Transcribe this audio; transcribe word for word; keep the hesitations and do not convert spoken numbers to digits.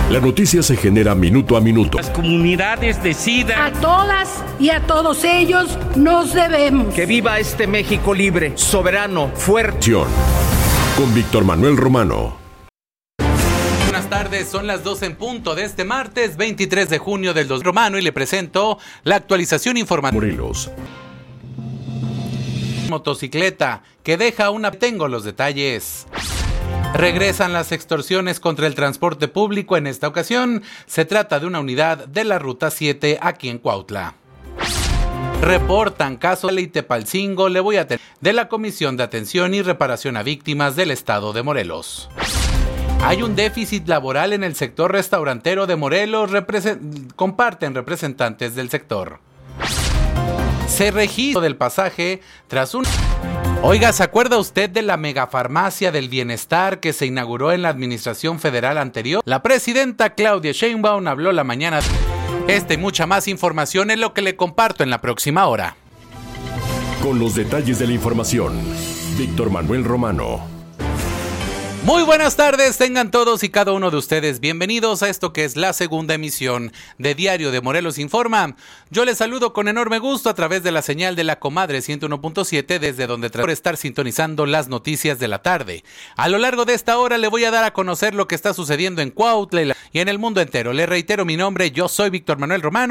La noticia se genera minuto a minuto. Las comunidades decidan. A todas y a todos ellos nos debemos. Que viva este México libre, soberano, fuerte. Con Víctor Manuel Romano. Buenas tardes, son las doce en punto de este martes veintitrés de junio del dos mil Romano y le presento la actualización informativa. Morelos. Motocicleta que deja una... Tengo los detalles. Regresan las extorsiones contra el transporte público. En esta ocasión se trata de una unidad de la Ruta siete aquí en Cuautla. Reportan caso de Tepalcingo, le voy a tener de la Comisión de Atención y Reparación a Víctimas del Estado de Morelos. Hay un déficit laboral en el sector restaurantero de Morelos, represent- comparten representantes del sector. Se registra del pasaje tras un... Oiga, ¿se acuerda usted de la megafarmacia del bienestar que se inauguró en la administración federal anterior? La presidenta Claudia Sheinbaum habló la mañana. Esta y mucha más información es lo que le comparto en la próxima hora. Con los detalles de la información, Víctor Manuel Romano. Muy buenas tardes, tengan todos y cada uno de ustedes bienvenidos a esto que es la segunda emisión de Diario de Morelos Informa. Yo les saludo con enorme gusto a través de la señal de la Comadre ciento uno punto siete, desde donde trato por estar sintonizando las noticias de la tarde. A lo largo de esta hora le voy a dar a conocer lo que está sucediendo en Cuautla y en el mundo entero. Le reitero mi nombre, yo soy Víctor Manuel Romano.